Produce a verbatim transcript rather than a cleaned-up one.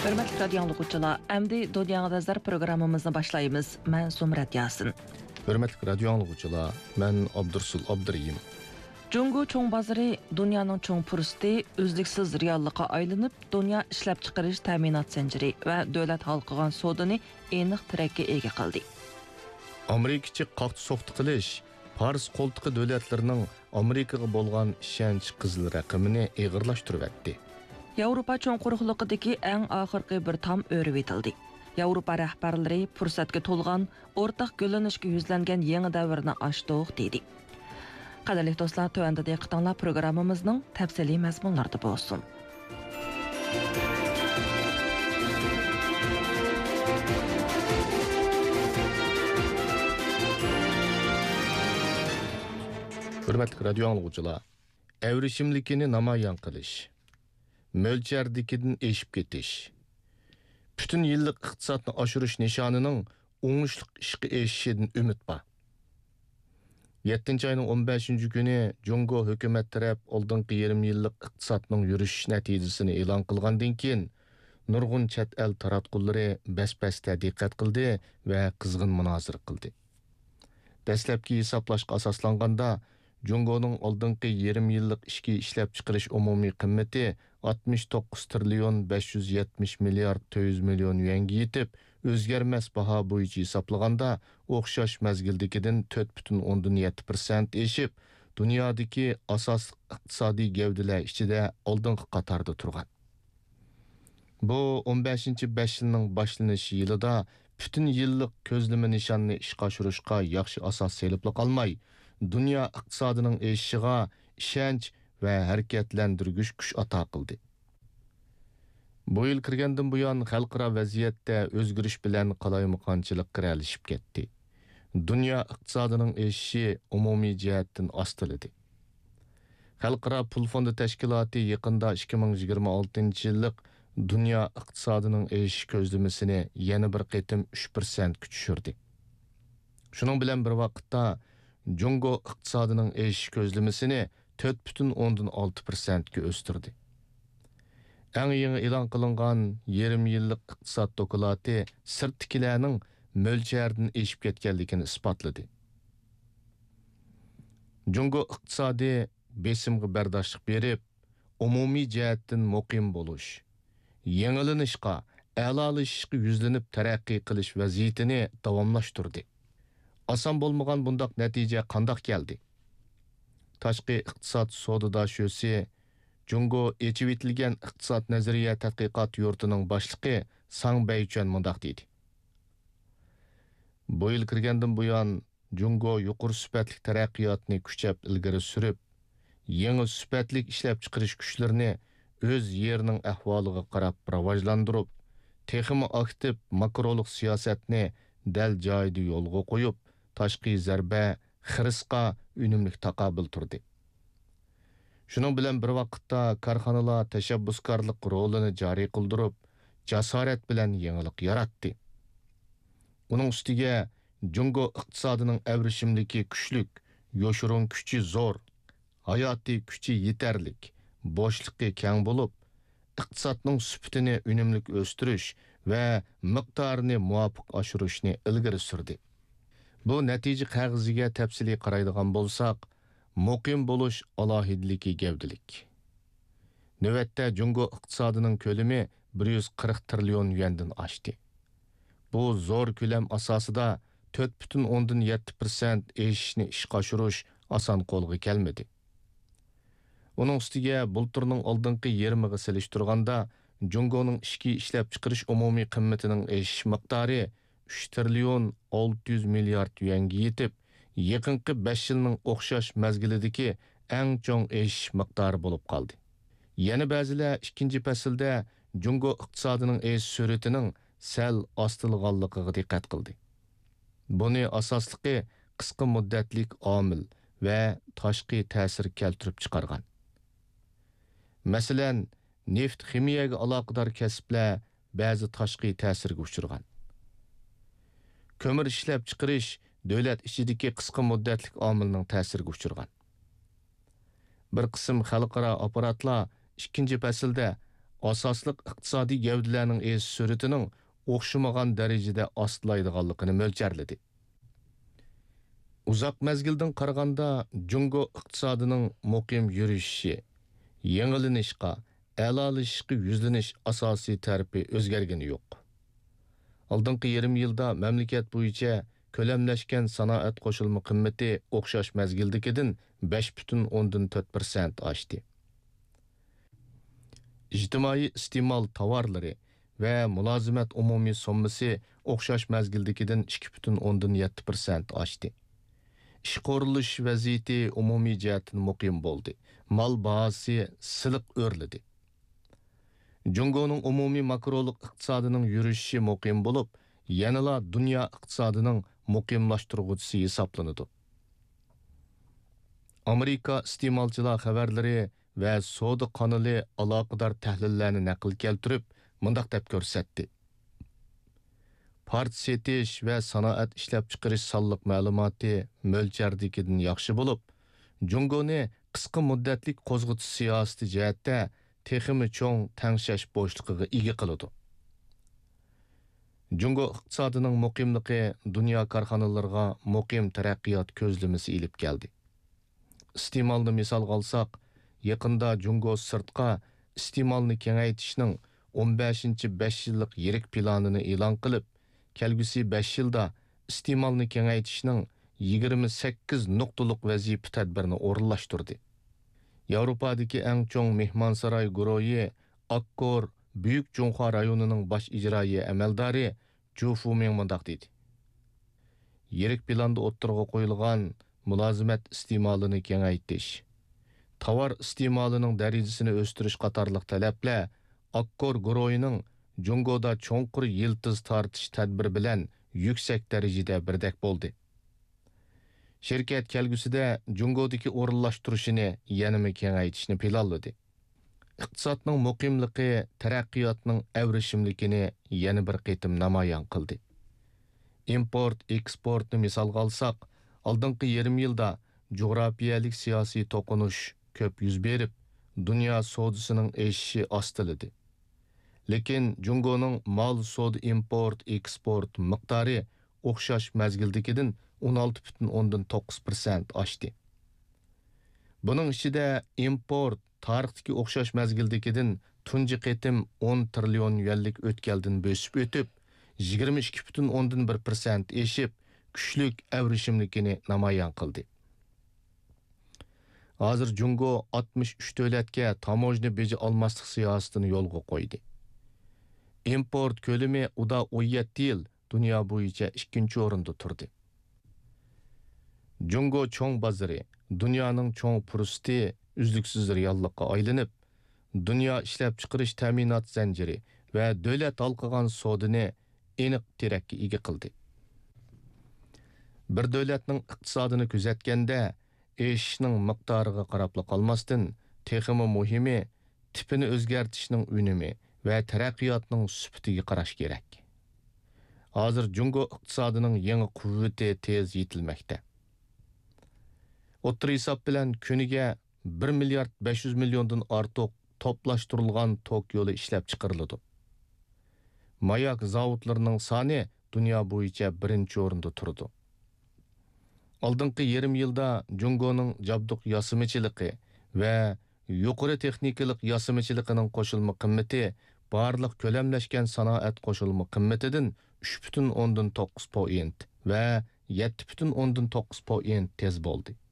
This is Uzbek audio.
Hörmətli radio anlıqçılar, əmdi Dünyanı Zar proqramımızı başlayımız. Mən Sumrat Yasin. Hörmətli radio anlıqçılar, mən Abdursul Abduriyim. Cungu çoğ bazarı dünyanın çoğ fürsəti üzlüksüz reallığa aylanıb, dünya işləp çıxarış təminat zinciri və dövlət halqıgan sodunu eniq trekə ega qıldı. Amerikaçı qaqtı soxtu qilish Pars qo'ltiqi davlatlarning Amerikaga bo'lgan ishonch qizil raqamini ig'irlashtiribdi. Yevropa cho'ng quruqliqidagi eng oxirgi bir tam o'rib etildi. Yevropa rahbarlari fursatga to'lgan, o'rtaq gullanishga yuzlangan yangi davrni ochdiq dedi. Qadrli do'stlar, tövəndə diqqətinizlər proqramımızın təfsili məzmunlarında bo'lsin. Hürmetli radio anlıqçılar, əvrişimlikini namayan qilish, mölçerdikidin eşip ketish, bütün yıllık iqtisatni aşırış nişanının oңuшлuk işqi eşişidin ümit ba. yettinchi ayının on beshinchi günü Jungo hökumət tərəf oldunqı yarım yıllık iqtisatның yürüyüş nəticəsini elan qılğandan keyin nurgun chet el taratqullari bəs-bəsdə diqqət qildi və qızğın münazir qildi. Dəsləbki hesablashqa asaslanganda Jungo'nun oldunqı yarım yıllık işki işlep çıkarış umumi kımmeti altmış dokuz trilyon besh yuz yetmish milyard to'rt yuz milyon yuanga yetib, o'zgarmas baho bo'yicha hisoblaganda o'xshash mezgildikidan to'rt butun o'ndan yetti persent eshib, dunyodagi asosli iqtisodiy gavdalar ichida oldingi qatorda turgan. Bu o'n beshinchi besh yilning boshlanishi yilida bütün yillik ko'zlama nishonni ishga oshirishga yaxshi asos selib qolmay, dünya iqtisodining eshishiga ishonch va harakatlantirgich kuch ato qildi. Bu yil kirgandan buyon xalqaro vaziyatda o'zgarish bilan qalaymaqonchilik qiralishib ketdi. Dünya iqtisodining eshishi umumiy jihatdan ostiladi. Xalqaro pul fondi tashkiloti yaqinda ikki ming yigirma oltinchi yillik dünya iqtisodining eshish ko'zlamasini yana bir qatim uch persent tushirdi. Shuning bilan bir vaqtda Jungo iqtisodining eshish ko'zlamasini to'rt butun o'ndan olti persent ga o'stirdi. Eng yangi e'lon qilingan yarim yillik iqtisod doklati sirtkilarning mo'ljardan eshib ketganligini isbotladi. Jungo iqtisodi besimga bardoshlik berib, umumiy jihatdan muqim bo'lish, yangilanishga, a'lolashishga yuzlanib taraqqiy qilish vaziyatini davomlashtirdi. Asan bo'lmagan bundaq natija qandoq keldi? Tashqi iqtisod sododashosi Jungo echib etilgan iqtisod nazariya tadqiqot yurtining boshlig'i Sang Baychan mundaq dedi. Bu yil kirgandan buyon Jungo yuqori sifatli taraqqiyotni kuchab ilgari surib, yangi sifatli ishlab chiqarish kuchlarini o'z yerining ahvoliga qarab rivojlantirib, texnik aktiv makroluk siyosatni dal joyida yo'lga qo'yib, tashqi zarba xirisqa unumlik taqobil turdi. Shuning bilan bir vaqtda korxonalar tashabbuskorlik rolini joriy qildirib, jasorat bilan yangilik yaratdi. Uning ustiga Jungo iqtisodining avrishimligi kuchlik, yoshurun kuchi zo'r, hayotiy kuchi yetarlik, bo'shliqi keng bo'lib, iqtisodning sifatini unumlik o'stirish va miqdorini muvofiq oshirishni ilgari surdi. Bu natija qog'oziga tafsiliy qaraydigan bo'lsak, muqim bo'lish alohidligi gavdilik. Navbatda Jungo iqtisodining ko'lami bir yuz qirq trillion yuandan oshdi. Bu zo'r ko'lam asosida to'rt butun o'ndan yetti persent eshishni ishga oshirish oson qo'lga kelmadi. Uning ustiga bulturning oldingi yarmiga selishtirganda Jungoning ishki ishlab chiqarish umumiy qimmatining eshish miqdori uch trillion olti yuz milliard yuanga yetib, yaqinqi besh yilning o'xshash mazgilidagi eng cho'ng eshish miqdori bo'lib qoldi. Yana ba'zilar ikkinchi faslda Jungo iqtisodining eshish sur'atining sal ostilganligiga diqqat qildi. Buni asosligi qisqa muddatlik omil va tashqi ta'sir keltirib chiqargan. Masalan, neft ximiyaga aloqador kasblar ba'zi tashqi ta'sirga uchragan. Ko'mir ishlab chiqarish davlat ichidagi qisqa muddatlik omilning ta'siriga uchragan. Bir qism xalqaro apparatlar ikkinchi faslda asosliq iqtisodiy gavdalarning es suratining o'xshamagan darajada ostilaydiganligini mo'ljarladi. Uzoq mezgildan qaraganda Jungo iqtisodining muqim yurishishi, yangilanishga, a'lolashishga yuzlanish asosiy tarafi o'zgargani yo'q. Oldingi yarim yilda mamlakat bo'yicha ko'lamlashgan sanoat qo'shilma qimmati o'xshash mezgildagidan besh butun o'ndan to'rt persent oshdi. İjtimoiy iste'mol tovarlari va mulozimat umumiy summasi o'xshash mezgildagidan ikki butun o'ndan yetti persent oshdi. Ish qurilish vaziyati umumiy jihatdan muqim bo'ldi. Mal bahasi siliq o'rladi. Jungoning umumiy makrolik iqtisodining yurishi muqim bo'lib, yanala dunyo iqtisodining muqimlashtiruvchisi hisoblanadi. Amerika iste'molchilar xabarlari va savdo qonuni aloqador tahlillarni naql keltirib, mundaq deb ko'rsatdi. Part setish va sanoat ishlab chiqarish sonliq ma'lumoti mo'ljardagidan yaxshi bo'lib, Jungoni qisqa muddatlik qo'zg'atish siyosati jihatda texmi cho'ng tangshash bo'shligiga ega qiladi. Jungo iqtisodining muqimligi dunyo korxonalariga muqim taraqqiyot ko'zlamasi ilib keldi. Iste'molni misol olsak, yaqinda Jungo sirtqa iste'molni kengaytirishning o'n beshinchi besh yillik yirik planini e'lon qilib, kelgusi besh yilda iste'molni kengaytirishning yigirma sakkiz nuqtalik vazifa tadbirini o'rinlashtirdi. Yevropadagi eng cho'ng mehmonsaroy guruhi Akkor Buyuk Junxo rayonining bosh ijroiya amaldori Ju Fuming mundaq dedi. Yirik planda o'ttirg'a qo'yilgan mulozimat iste'molini kengaytirish, tovar iste'molining darajasini o'stirish qatorliq talablar Akkor guruhining Jungoda cho'nqur yiltiz tortish tadbiri bilan yuksak darajada birdek bo'ldi. Şirket kelgusida Jungodagi o'rinlashtirishini yanada kengaytirishni planladi. Iqtisodning muqimligi taraqqiyotning avrishimligini yana bir qitim namoyon qildi. Import, eksportni misol olsak, oldingi yarim yilda jug'rafiyalik siyosiy to'qinish ko'p yuz berib, dunyo savdosining eshishi ostiladi. Lekin Jungoning mal savdo import, eksport miqdori o'xshash mezgildagidan o'n olti butun o'ndan to'qqiz persent oshdi. Buning ichida import tarixdagi o'xshash mezgildagidan tunji qitim o'n trillion yuanlik o'tkaldan bo'sib o'tib, yigirma ikki butun o'ndan bir persent eshib, kuchlik avrishimlikini namoyon qildi. Hozir Jungo oltmish uch davlatga tamojni beji olmaslik siyosatini yo'lga qo'ydi. Import ko'lami uda o'n yetti yil dunyo bo'yicha ikkinchi o'rinda turdi. Jungo cho'ng bozori dunyoning cho'ng fursati uzluksiz reallikqa aylanib, dunyo ishlab chiqarish ta'minot zanjiri va davlat halqagan sodini aniq terakka ega qildi. Bir davlatning iqtisodini kuzatganda, eshishning miqdoriga qarab qolmasdan, texmi muhimi tipini o'zgartirishning unumi va taraqqiyotning sifatiga qarash kerak. Hozir Jungo iqtisodining yangi quvvati tez yetilmoqda. O'ttir hisob bilan kuniga bir milliard besh yuz milliondan ortiq toplashtirilgan tok yo'li ishlab chiqariladi. Mayak zavodlarining soni dunyo bo'yicha birinchi o'rinda turdi. Oldingi yarim yilda Jungoning jabduq yasimichiligi va yuqori texnikalik yasimachiligining qo'shilma qimmati barliq ko'lamlashgan sanoat qo'shilma qimmatidan uch butun o'ndan to'qqiz persent va yetti butun o'ndan to'qqiz persent tez bo'ldi.